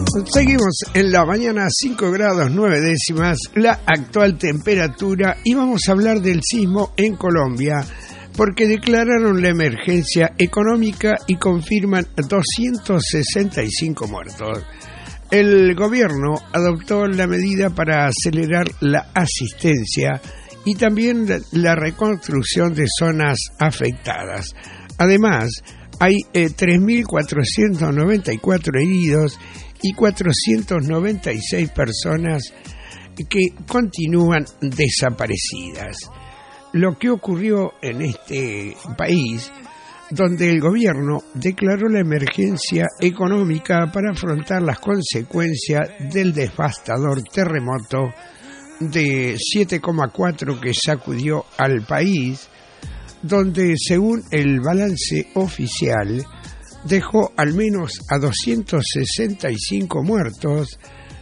Seguimos en la mañana, 5 grados 9 décimas, la actual temperatura, y vamos a hablar del sismo en Colombia, porque declararon la emergencia económica y confirman 265 muertos. El gobierno adoptó la medida para acelerar la asistencia y también la reconstrucción de zonas afectadas. Además, hay 3.494 heridos y 496 personas que continúan desaparecidas. Lo que ocurrió en este país, donde el gobierno declaró la emergencia económica para afrontar las consecuencias del devastador terremoto de 7,4 que sacudió al país, donde según el balance oficial dejó al menos a 265 muertos,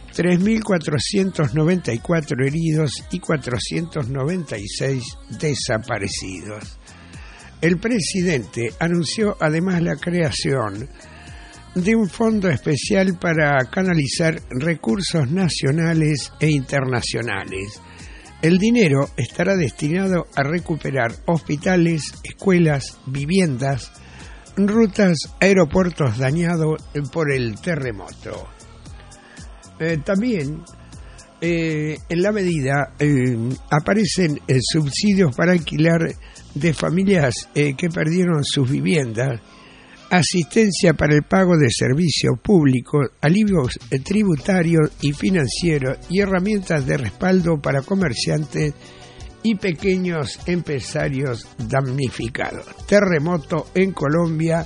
3.494 heridos y 496 desaparecidos. El presidente anunció además la creación de un fondo especial para canalizar recursos nacionales e internacionales. El dinero estará destinado a recuperar hospitales, escuelas, viviendas, rutas, aeropuertos dañados por el terremoto. También en la medida aparecen subsidios para alquilar de familias que perdieron sus viviendas, asistencia para el pago de servicios públicos, alivios tributarios y financieros y herramientas de respaldo para comerciantes y pequeños empresarios damnificados. Terremoto en Colombia,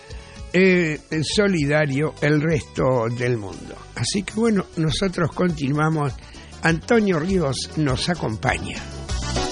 solidario el resto del mundo. Así que bueno, nosotros continuamos. Antonio Ríos nos acompaña.